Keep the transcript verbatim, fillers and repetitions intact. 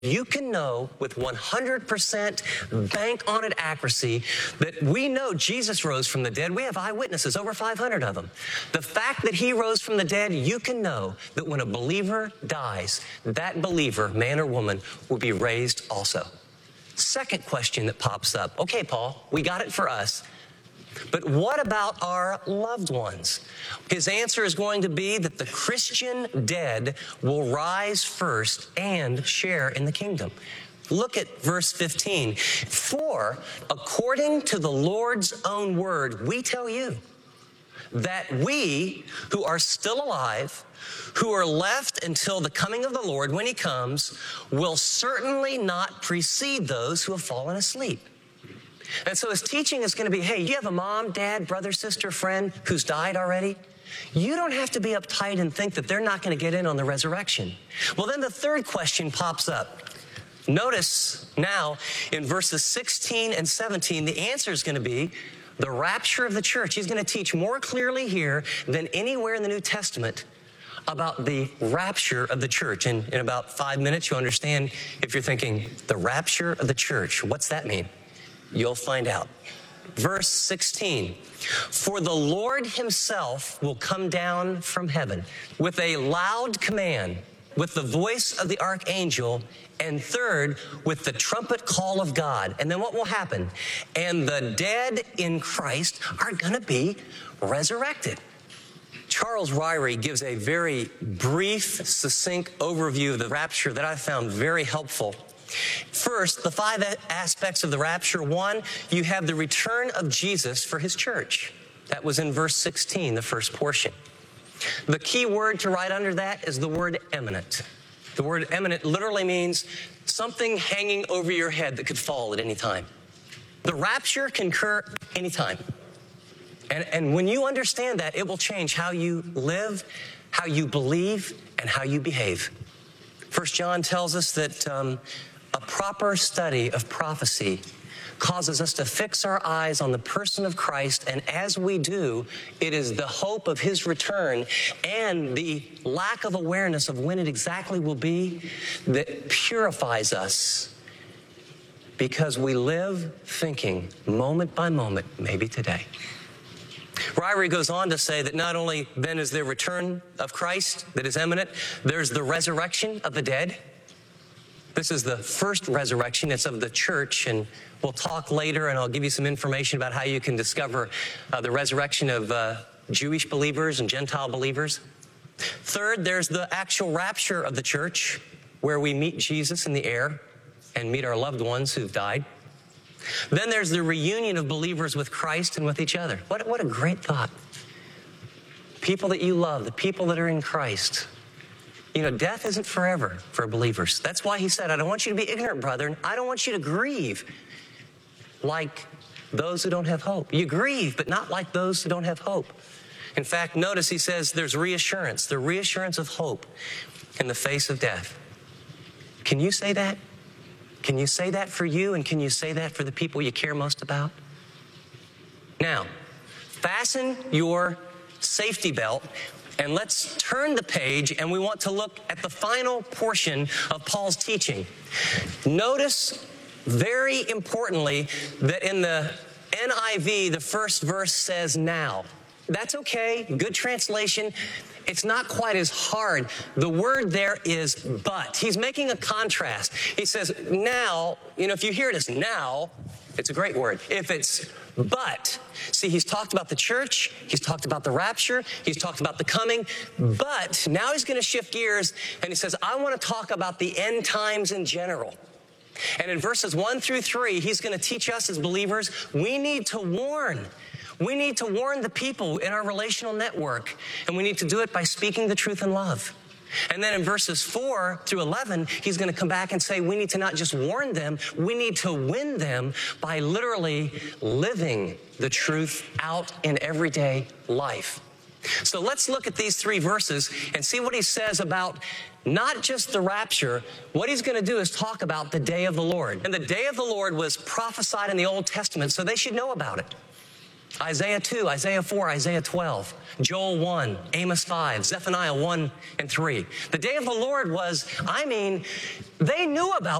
You can know with one hundred percent bank on it accuracy that we know Jesus rose from the dead. We have eyewitnesses, over five hundred of them. The fact that he rose from the dead, you can know that when a believer dies, that believer, man or woman, will be raised also. Second question that pops up. Okay, Paul, we got it for us. But what about our loved ones? His answer is going to be that the Christian dead will rise first and share in the kingdom. Look at verse fifteen. For according to the Lord's own word, we tell you that we who are still alive, who are left until the coming of the Lord when he comes, will certainly not precede those who have fallen asleep. And so his teaching is going to be, hey, you have a mom, dad, brother, sister, friend who's died already? You don't have to be uptight and think that they're not going to get in on the resurrection. Well, then the third question pops up. Notice now in verses sixteen and seventeen, the answer is going to be the rapture of the church. He's going to teach more clearly here than anywhere in the New Testament about the rapture of the church. And in about five minutes, you'll understand if you're thinking, the rapture of the church, what's that mean? You'll find out. Verse sixteen, for the Lord himself will come down from heaven with a loud command, with the voice of the archangel, and third, with the trumpet call of God. And then what will happen? And the dead in Christ are going to be resurrected. Charles Ryrie gives a very brief, succinct overview of the rapture that I found very helpful. First, the five aspects of the rapture. One, you have the return of Jesus for his church. That was in verse sixteen, the first portion. The key word to write under that is the word imminent. The word imminent literally means something hanging over your head that could fall at any time. The rapture can occur anytime. And, and when you understand that, it will change how you live, how you believe, and how you behave. First John tells us that um, a proper study of prophecy causes us to fix our eyes on the person of Christ, and as we do, it is the hope of his return and the lack of awareness of when it exactly will be that purifies us, because we live thinking moment by moment, maybe today. Ryrie goes on to say that not only then is there return of Christ that is imminent, there's the resurrection of the dead. This is the first resurrection. It's of the church, and we'll talk later, and I'll give you some information about how you can discover uh, the resurrection of uh, Jewish believers and Gentile believers. Third, there's the actual rapture of the church, where we meet Jesus in the air and meet our loved ones who've died. Then there's the reunion of believers with Christ and with each other. What, what a great thought. People that you love, the people that are in Christ. You know, death isn't forever for believers. That's why he said, I don't want you to be ignorant, brethren. I don't want you to grieve like those who don't have hope. You grieve, but not like those who don't have hope. In fact, notice he says there's reassurance, the reassurance of hope in the face of death. Can you say that? Can you say that for you, and can you say that for the people you care most about? Now, fasten your safety belt, and let's turn the page, and we want to look at the final portion of Paul's teaching. Notice, very importantly, that in the N I V, the first verse says now. That's okay, good translation. It's not quite as hard. The word there is but. He's making a contrast. He says now, you know, if you hear it as now, it's a great word. If it's but, see, he's talked about the church, he's talked about the rapture, he's talked about the coming, but now he's going to shift gears, and he says, I want to talk about the end times in general. And in verses one through three, he's going to teach us as believers, we need to warn. We need to warn the people in our relational network, and we need to do it by speaking the truth in love. And then in verses four through eleven, he's going to come back and say we need to not just warn them, we need to win them by literally living the truth out in everyday life. So let's look at these three verses and see what he says about not just the rapture. What he's going to do is talk about the day of the Lord. And the day of the Lord was prophesied in the Old Testament, so they should know about it. Isaiah two, Isaiah four, Isaiah twelve, Joel one, Amos five, Zephaniah one and three. The day of the Lord was, I mean, they knew about